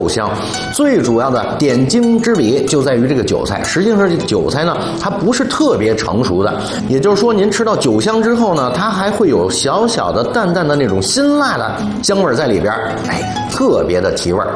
香。最主要的点睛之笔就在于这个韭菜。实际上，这个韭菜呢，它不是特别成熟的，也就是说，您吃到酒香之后呢，它还会有小小的、淡淡的那种辛辣的香味在里边，哎，特别的提味儿。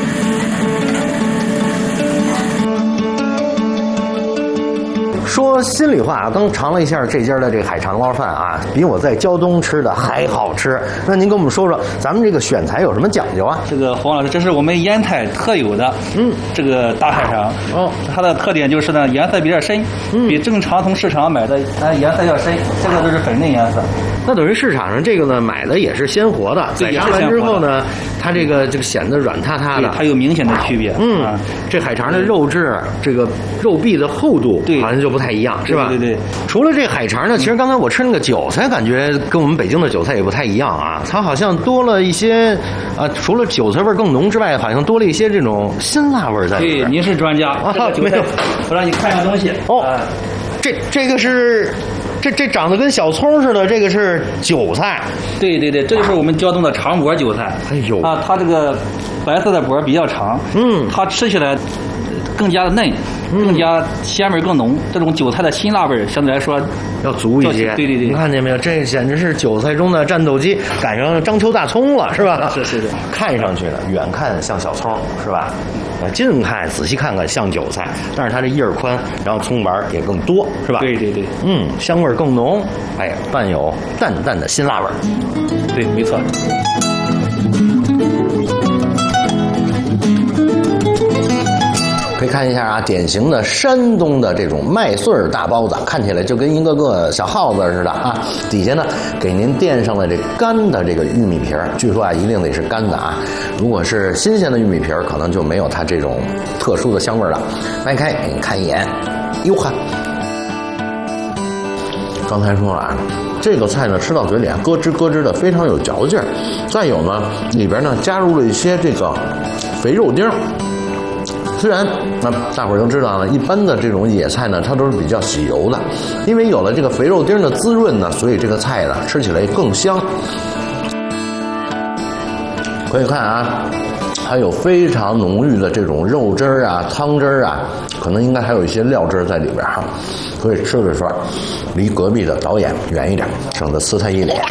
说心里话，刚尝了一下这家的这个海肠捞饭啊，比我在胶东吃的还好吃。那您跟我们说说，咱们这个选材有什么讲究啊？ 这个黄老师，这是我们烟台特有的，这个大海肠。 哦， 它的特点就是呢，颜色比较深，比正常从市场买的颜色要深。这个都是粉嫩颜色。 那等于市场上这个呢，买的也是鲜活的，宰杀完之后呢，它这个显得软塌塌的， 它有明显的区别。 这海肠的肉质，这个肉壁的厚度，好像就不太一样，是吧？ 对。 除了这海肠呢，其实刚才我吃那个韭菜，感觉跟我们北京的韭菜也不太一样啊。它好像多了一些除了韭菜味更浓之外，好像多了一些这种辛辣味在里边。 对，您是专家啊， 没有， 我让你看一下东西哦。这个是。这长得跟小葱似的，这个是韭菜。 对，这就是我们胶东的长脖韭菜。 哎呦啊，它这个白色的脖比较长，它吃起来更加的嫩，更加鲜味更浓。这种韭菜的辛辣味相对来说要足一些。 对， 你看见没有？这简直是韭菜中的战斗机，赶上章丘大葱了，是吧？ 是。 看上去呢，远看像小葱，是吧？近看仔细看看像韭菜，但是它这叶儿宽，然后葱丸也更多，是吧？ 对， 香味更浓，哎，伴有淡淡的辛辣味。 对，没错。 可以看一下啊，典型的山东的这种麦穗儿大包子，看起来就跟一个个小耗子似的啊。底下呢给您垫上了这干的这个玉米皮儿，据说啊一定得是干的啊。如果是新鲜的玉米皮儿，可能就没有它这种特殊的香味了。掰开给您看一眼，哟呵。刚才说了啊，这个菜呢吃到嘴里啊咯吱咯吱的，非常有嚼劲儿。再有呢，里边呢加入了一些这个肥肉丁。虽然大伙儿都知道呢，一般的这种野菜呢，它都是比较吸油的，因为有了这个肥肉丁的滋润呢，所以这个菜呢吃起来更香。可以看啊，还有非常浓郁的这种肉汁儿啊、汤汁儿啊，可能应该还有一些料汁在里边哈。所以吃的时候离隔壁的导演远一点，省得呲他一脸。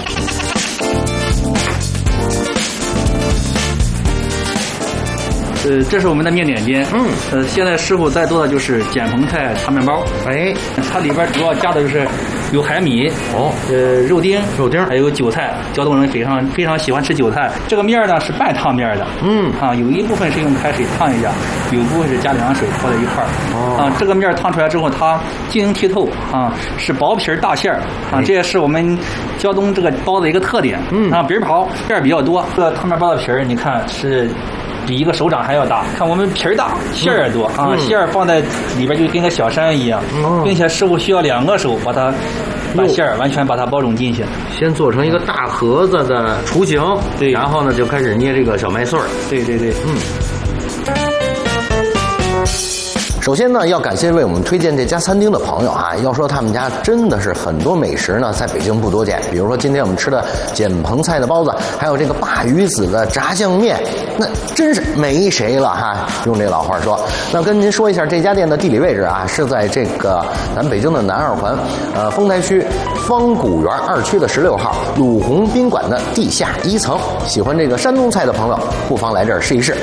这是我们的面点间。现在师傅在做的就是碱蓬菜茶面包。 哎， 它里边主要加的就是有海米，肉丁，还有韭菜。胶东人非常喜欢吃韭菜。这个面呢是半烫面的。有一部分是用开水烫一下，有一部分是加凉水泡在一块儿。这个面烫出来之后，它晶莹剔透啊，是薄皮大馅儿啊，这也是我们胶东这个包的一个特点。皮薄馅儿比较多。这个汤面包的皮儿，你看是比一个手掌还要大。看我们皮儿大，馅儿也多啊，馅儿放在里边就跟个小山一样，并且师傅需要2个手把馅儿完全把它包容进去。 先做成一个大盒子的雏形， 对， 然后呢就开始捏这个小麦穗儿。 对， 首先呢，要感谢为我们推荐这家餐厅的朋友啊。要说他们家真的是很多美食呢，在北京不多见。比如说今天我们吃的碱蓬菜的包子，还有这个鲅鱼子的炸酱面，那真是没谁了哈。用这老话说，那跟您说一下这家店的地理位置啊，是在这个咱北京的南二环，丰台区方古园2区的16号鲁宏宾馆的地下1层。喜欢这个山东菜的朋友，不妨来这儿试一试。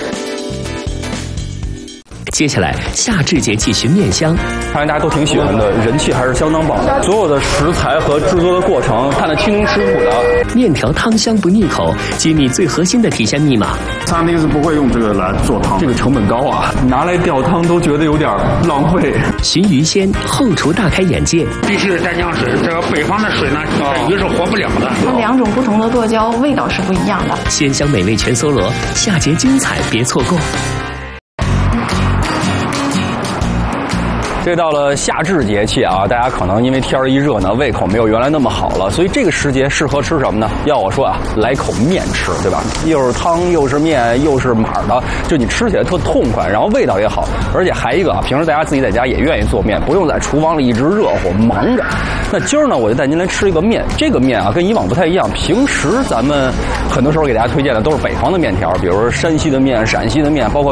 接下来夏至节气寻面香， 看来大家都挺喜欢的，人气还是相当棒的。所有的食材和制作的过程看得清清楚楚的。 面条汤香不腻口，揭秘最核心的提鲜密码。 餐厅是不会用这个来做汤， 这个成本高啊，拿来吊汤都觉得有点浪费。 寻鱼鲜，后厨大开眼界。 必须是蘸酱水，这个北方的水呢，鱼是活不了的。 它2种不同的剁椒，味道是不一样的。 鲜香美味全搜罗，夏节精彩别错过。 这到了夏至节气啊，大家可能因为天儿一热呢，胃口没有原来那么好了，所以这个时节适合吃什么呢？要我说啊，来口面吃，对吧？又是汤又是面又是码的，就你吃起来特痛快，然后味道也好，而且还一个啊，平时大家自己在家也愿意做面，不用在厨房里一直热火忙着。那今儿呢，我就带您来吃一个面，这个面啊跟以往不太一样，平时咱们很多时候给大家推荐的都是北方的面条，比如说山西的面、陕西的面，包括